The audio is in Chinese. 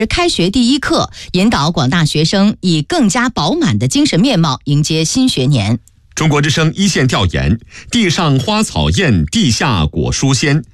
开学第一课，引导广大学生以更加饱满的精神面貌迎接新学年。 中国之声一线调研：地上花草艳，地下果蔬鲜。